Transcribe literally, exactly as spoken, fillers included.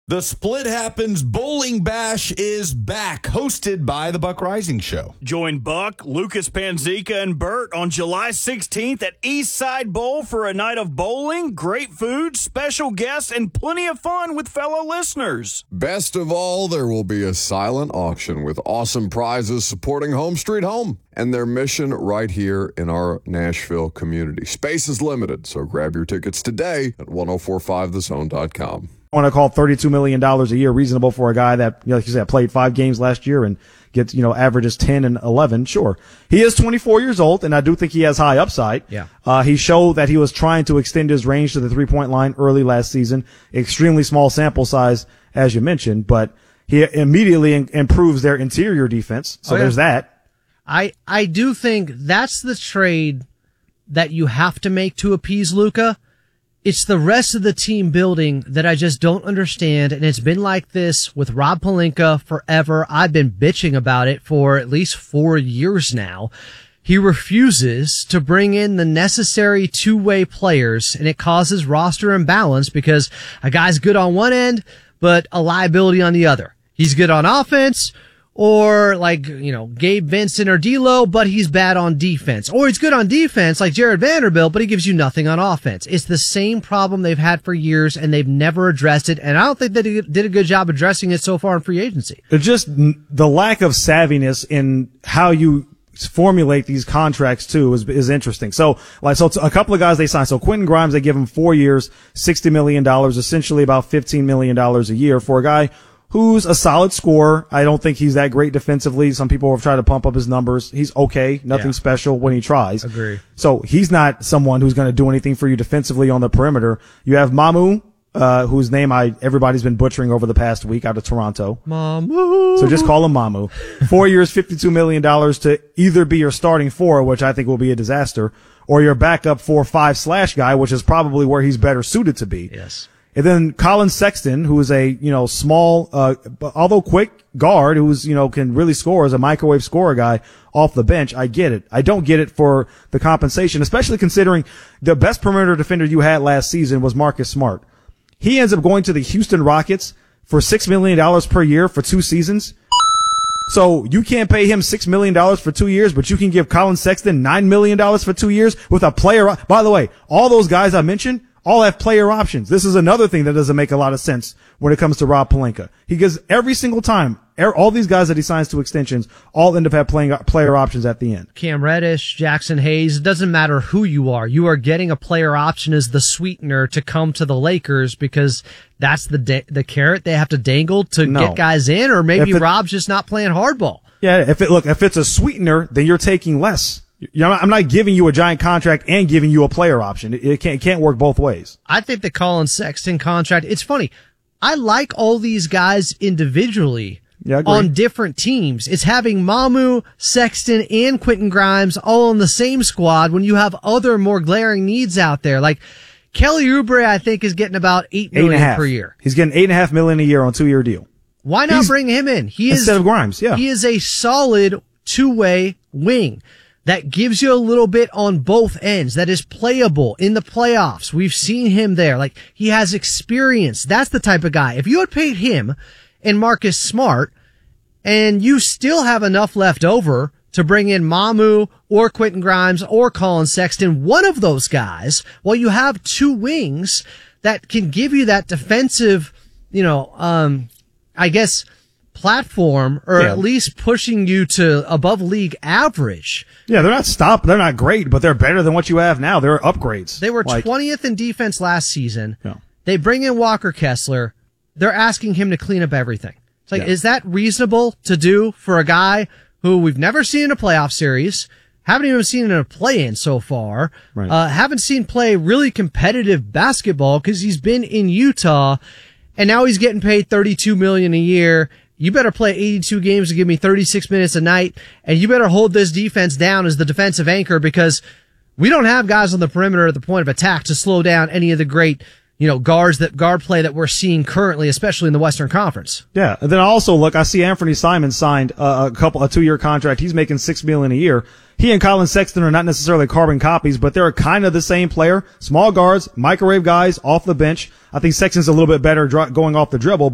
The Split Happens Bowling Bash is back, hosted by the Buck Rising Show. Join Buck, Lucas Panzica, and Bert on July sixteenth at Eastside Bowl for a night of bowling, great food, special guests, and plenty of fun with fellow listeners. Best of all, there will be a silent auction with awesome prizes supporting Home Street Home and their mission right here in our Nashville community. Space is limited, so grab your tickets today at ten forty-five the zone dot com. I want to call thirty-two million dollars a year reasonable for a guy that, you know, like you said, played five games last year and gets, you know, averages ten and eleven. Sure. He is twenty-four years old, and I do think he has high upside. Yeah. Uh, he showed that he was trying to extend his range to the three-point line early last season. Extremely small sample size, as you mentioned, but he immediately in- improves their interior defense. So oh, yeah. there's that. I, I do think that's the trade that you have to make to appease Luka. It's the rest of the team building that I just don't understand, and it's been like this with Rob Pelinka forever. I've been bitching about it for at least four years now. He refuses to bring in the necessary two-way players, and it causes roster imbalance because a guy's good on one end, but a liability on the other. He's good on offense, or like, you know, Gabe Vincent or D'Lo, but he's bad on defense. Or he's good on defense like Jared Vanderbilt, but he gives you nothing on offense. It's the same problem they've had for years, and they've never addressed it, and I don't think they did a good job addressing it so far in free agency. It's just the lack of savviness in how you formulate these contracts too is is interesting. So, like, so a couple of guys they signed. So Quentin Grimes, they give him four years, sixty million dollars, essentially about fifteen million dollars a year for a guy who's a solid scorer. I don't think he's that great defensively. Some people have tried to pump up his numbers. He's okay. Nothing yeah. special when he tries. Agree. So he's not someone who's going to do anything for you defensively on the perimeter. You have Mamu, uh, whose name I, everybody's been butchering over the past week out of Toronto. Mamu. So just call him Mamu. Four years, fifty-two million dollars to either be your starting four, which I think will be a disaster, or your backup four, five slash guy, which is probably where he's better suited to be. Yes. And then Colin Sexton, who is a, you know, small, uh, although quick guard who's, you know, can really score as a microwave scorer guy off the bench. I get it. I don't get it for the compensation, especially considering the best perimeter defender you had last season was Marcus Smart. He ends up going to the Houston Rockets for six million dollars per year for two seasons. So you can't pay him six million dollars for two years, but you can give Colin Sexton nine million dollars for two years with a player. By the way, all those guys I mentioned all have player options. This is another thing that doesn't make a lot of sense when it comes to Rob Pelinka. He gives every single time, all these guys that he signs to extensions all end up having playing player options at the end. Cam Reddish, Jackson Hayes, it doesn't matter who you are. You are getting a player option as the sweetener to come to the Lakers because that's the da- the carrot they have to dangle to no. get guys in, or maybe it, Rob's just not playing hardball. Yeah, if it look, if it's a sweetener, then you're taking less. You know, I'm not giving you a giant contract and giving you a player option. It, it can't, it can't work both ways. I think the Colin Sexton contract, it's funny. I like all these guys individually yeah, on different teams. It's having Mamu, Sexton, and Quentin Grimes all on the same squad when you have other more glaring needs out there. Like Kelly Oubre, I think, is getting about eight million eight and a half. per year. He's getting eight and a half million a year on a two year deal. Why not He's, bring him in? He instead is, of Grimes, yeah. He is a solid two-way wing that gives you a little bit on both ends, that is playable in the playoffs. We've seen him there. Like, he has experience. That's the type of guy. If you had paid him and Marcus Smart, and you still have enough left over to bring in Mamu or Quentin Grimes or Colin Sexton, one of those guys, well, you have two wings that can give you that defensive, you know, um, I guess, platform, or yeah. at least pushing you to above league average. Yeah, they're not stop. They're not great, but they're better than what you have now. They're upgrades. They were like, twentieth in defense last season. Yeah. They bring in Walker Kessler. They're asking him to clean up everything. It's like, yeah. is that reasonable to do for a guy who we've never seen in a playoff series, haven't even seen in a play-in so far, right. uh, haven't seen play really competitive basketball because he's been in Utah, and now he's getting paid thirty-two million dollars a year. You better play eighty-two games and give me thirty-six minutes a night, and you better hold this defense down as the defensive anchor because we don't have guys on the perimeter at the point of attack to slow down any of the great, you know, guards that guard play that we're seeing currently, especially in the Western Conference. Yeah. And then also, look, I see Anthony Simons signed a, a couple, a two year contract. He's making six million dollars a year. He and Colin Sexton are not necessarily carbon copies, but they're kind of the same player. Small guards, microwave guys off the bench. I think Sexton's a little bit better dr- going off the dribble.